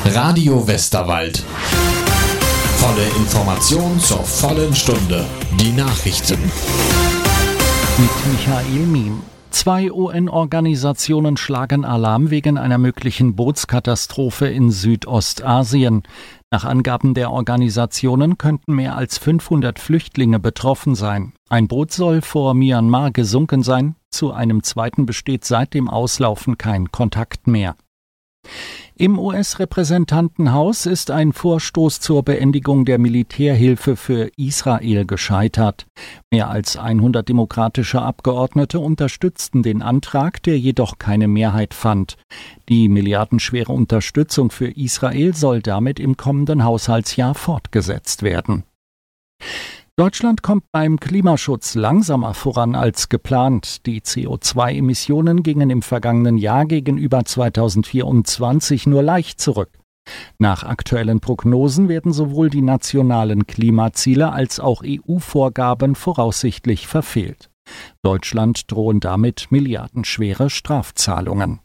Radio Westerwald. Volle Information zur vollen Stunde. Die Nachrichten. Mit Michael Miem. 2 UN-Organisationen schlagen Alarm wegen einer möglichen Bootskatastrophe in Südostasien. Nach Angaben der Organisationen könnten mehr als 500 Flüchtlinge betroffen sein. Ein Boot soll vor Myanmar gesunken sein. Zu einem zweiten besteht seit dem Auslaufen kein Kontakt mehr. Im US-Repräsentantenhaus ist ein Vorstoß zur Beendigung der Militärhilfe für Israel gescheitert. Mehr als 100 demokratische Abgeordnete unterstützten den Antrag, der jedoch keine Mehrheit fand. Die milliardenschwere Unterstützung für Israel soll damit im kommenden Haushaltsjahr fortgesetzt werden. Deutschland kommt beim Klimaschutz langsamer voran als geplant. Die CO2-Emissionen gingen im vergangenen Jahr gegenüber 2024 nur leicht zurück. Nach aktuellen Prognosen werden sowohl die nationalen Klimaziele als auch EU-Vorgaben voraussichtlich verfehlt. Deutschland drohen damit milliardenschwere Strafzahlungen.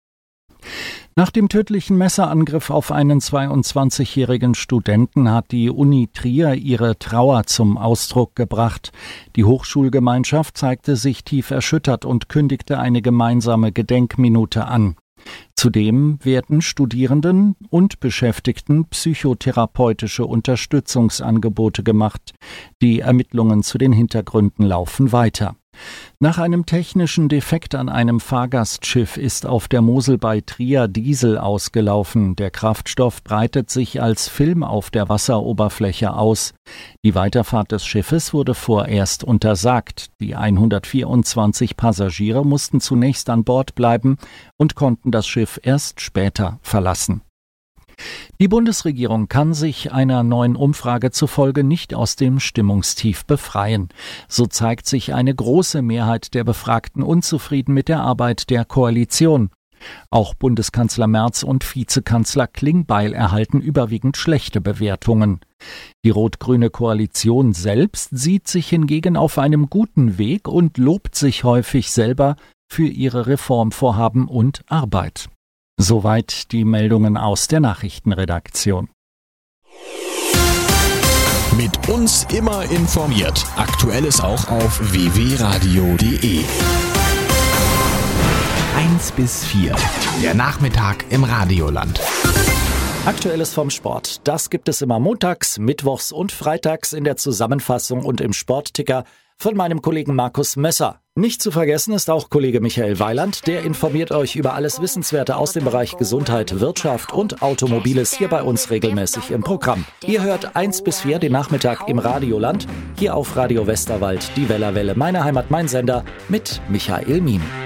Nach dem tödlichen Messerangriff auf einen 22-jährigen Studenten hat die Uni Trier ihre Trauer zum Ausdruck gebracht. Die Hochschulgemeinschaft zeigte sich tief erschüttert und kündigte eine gemeinsame Gedenkminute an. Zudem werden Studierenden und Beschäftigten psychotherapeutische Unterstützungsangebote gemacht. Die Ermittlungen zu den Hintergründen laufen weiter. Nach einem technischen Defekt an einem Fahrgastschiff ist auf der Mosel bei Trier Diesel ausgelaufen. Der Kraftstoff breitet sich als Film auf der Wasseroberfläche aus. Die Weiterfahrt des Schiffes wurde vorerst untersagt. Die 124 Passagiere mussten zunächst an Bord bleiben und konnten das Schiff erst später verlassen. Die Bundesregierung kann sich einer neuen Umfrage zufolge nicht aus dem Stimmungstief befreien. So zeigt sich eine große Mehrheit der Befragten unzufrieden mit der Arbeit der Koalition. Auch Bundeskanzler Merz und Vizekanzler Klingbeil erhalten überwiegend schlechte Bewertungen. Die rot-grüne Koalition selbst sieht sich hingegen auf einem guten Weg und lobt sich häufig selber für ihre Reformvorhaben und Arbeit. Soweit die Meldungen aus der Nachrichtenredaktion. Mit uns immer informiert. Aktuelles auch auf www.radio.de. 1 bis 4. Der Nachmittag im Radioland. Aktuelles vom Sport. Das gibt es immer montags, mittwochs und freitags in der Zusammenfassung und im Sportticker von meinem Kollegen Markus Mösser. Nicht zu vergessen ist auch Kollege Michael Weiland, der informiert euch über alles Wissenswerte aus dem Bereich Gesundheit, Wirtschaft und Automobiles hier bei uns regelmäßig im Programm. Ihr hört 1 bis 4 den Nachmittag im Radioland, hier auf Radio Westerwald, die Wellerwelle, meine Heimat, mein Sender, mit Michael Miem.